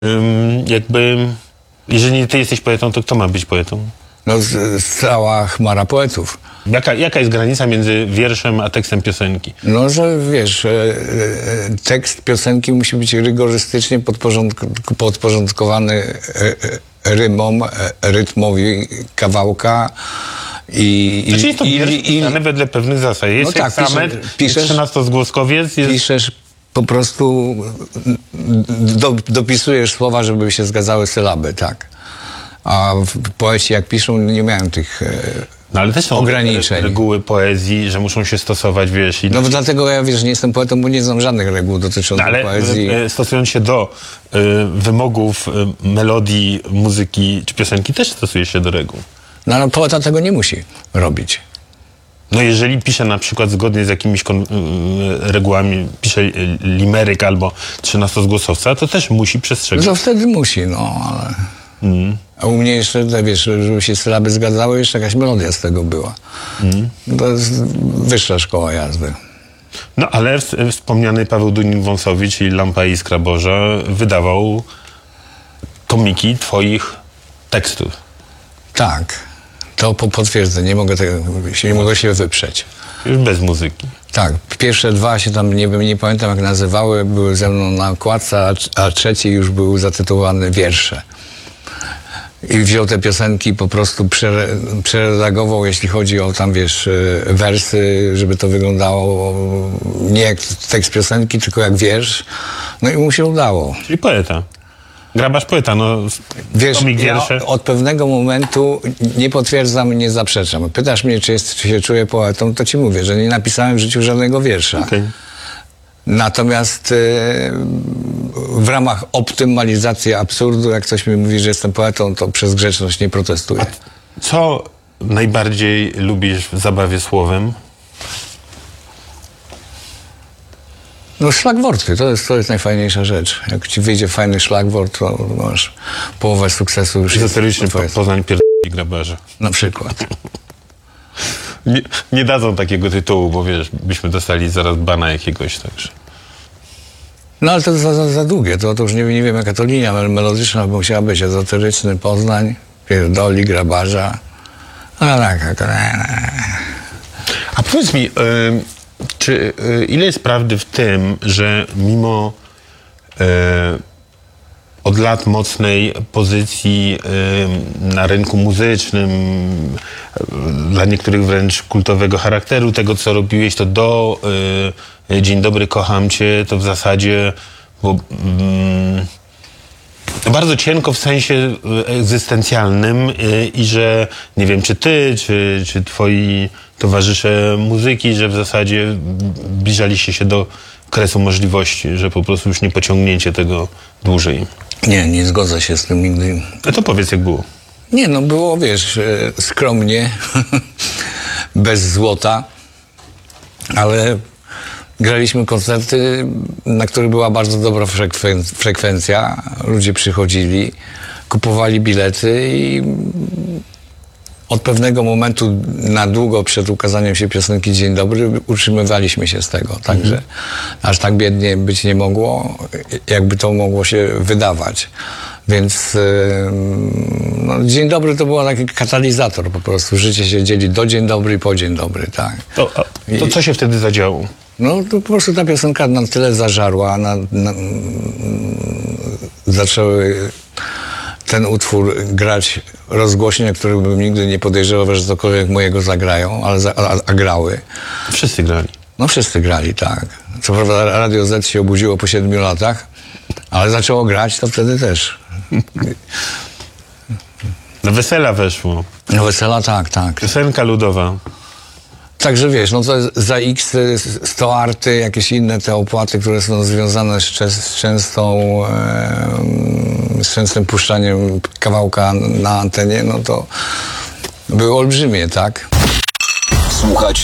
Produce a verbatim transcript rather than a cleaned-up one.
Ym, jakby, jeżeli nie ty jesteś poetą, to kto ma być poetą? No, z, cała chmara poetów. Jaka, jaka jest granica między wierszem a tekstem piosenki? No, że wiesz, e, e, tekst piosenki musi być rygorystycznie podporządk podporządkowany e, e, rymom, e, rytmowi kawałka i... Znaczy jest to i, wiersz i, pisany wedle pewnych zasad. Jest no jak tak, samet, piszesz, jest piszesz, trzynastozgłoskowiec, jest... piszesz po prostu, do, dopisujesz słowa, żeby się zgadzały sylaby, tak. A poeci jak piszą, nie mają tych e, No ale też są ograniczeń. reguły poezji, że muszą się stosować, wiesz... I... No dlatego ja, wiesz, nie jestem poetą, bo nie znam żadnych reguł dotyczących No, ale poezji. e, stosując się do e, wymogów e, melodii, muzyki czy piosenki, też stosuje się do reguł. No ale poeta tego nie musi robić. No jeżeli pisze na przykład zgodnie z jakimiś kon, y, regułami, pisze limeryk albo trzynastozgłosowca, to też musi przestrzegać. No to wtedy musi, no ale... Mm. A u mnie jeszcze, wiesz, żeby się sylaby zgadzały, jeszcze jakaś melodia z tego była. Mm. To jest wyższa szkoła jazdy. No ale wspomniany Paweł Dunin-Wąsowicz, czyli Lampa i Iskra Boża, wydawał tomiki twoich tekstów. Tak, to po potwierdzę, nie mogę tego, nie mogę się wyprzeć. Już bez muzyki. Tak, pierwsze dwa się tam, nie, nie pamiętam jak nazywały, były ze mną na okładce, a, a trzeci już był zatytułowany Wiersze. I wziął te piosenki, po prostu prze, przeredagował, jeśli chodzi o tam, wiesz, wersy, żeby to wyglądało nie jak tekst piosenki, tylko jak wiersz. No i mu się udało. Czyli poeta. Grabarz poeta, no Wiesz, tomik wiersze. Ja od pewnego momentu nie potwierdzam, nie zaprzeczam. Pytasz mnie, czy, jest, czy się czuję poetą, to ci mówię, że nie napisałem w życiu żadnego wiersza. Okay. Natomiast e, w ramach optymalizacji absurdu, jak ktoś mi mówi, że jestem poetą, to przez grzeczność nie protestuję. Co najbardziej lubisz w zabawie słowem? No szlagworty, to jest, to jest najfajniejsza rzecz. Jak ci wyjdzie fajny szlagwort, to masz połowę sukcesu już. Ezoteryczny po, Poznań pierdolki grabarza. Na przykład. Nie, nie dadzą takiego tytułu, bo wiesz, byśmy dostali zaraz bana jakiegoś, także. No ale to za, za, za długie, to, to już nie, nie wiem jaka to linia melodyczna, bo musiała być ezoteryczny Poznań, pierdoli, grabarza. No tak, tak. A powiedz mi, y, czy y, ile jest prawdy w tym, że mimo y, od lat mocnej pozycji y, na rynku muzycznym, y, dla niektórych wręcz kultowego charakteru, tego co robiłeś, to do y, Dzień dobry, kocham cię, to w zasadzie bo, y, bardzo cienko w sensie egzystencjalnym y, i że nie wiem, czy ty, czy, czy twoi towarzysze muzyki, że w zasadzie zbliżaliście się do kresu możliwości, że po prostu już nie pociągnięcie tego dłużej. Nie, nie zgodzę się z tym nigdy. No to powiedz, jak było. Nie, no było, wiesz, skromnie, bez złota, ale graliśmy koncerty, na których była bardzo dobra frekwen frekwencja. Ludzie przychodzili, kupowali bilety i od pewnego momentu na długo przed ukazaniem się piosenki Dzień dobry utrzymywaliśmy się z tego. Także mm. aż tak biednie być nie mogło, jakby to mogło się wydawać. Więc no, Dzień dobry to był taki katalizator po prostu. Życie się dzieli do Dzień dobry i po Dzień dobry, tak. To, a, to co się wtedy zadziało? No to po prostu ta piosenka na tyle zażarła, na, na, zaczęły ten utwór grać rozgłośnie, których bym nigdy nie podejrzewał, że cokolwiek mojego zagrają, ale za, a, a grały. Wszyscy grali. No wszyscy grali, tak. Co prawda Radio Z się obudziło po siedmiu latach, ale zaczęło grać, to wtedy też. Na wesela weszło. Na wesela, tak, tak. Piosenka ludowa. Także wiesz, no to za X sto arty, jakieś inne te opłaty, które są związane z, z, częstą, e, z częstym puszczaniem kawałka na antenie, no to były olbrzymie, tak? Słuchać